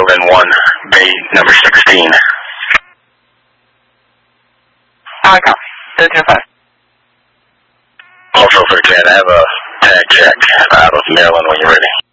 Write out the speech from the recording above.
Maryland 1, bay number 16. I copy. 005. Also for 10, I have a tag check out of Maryland when you're ready.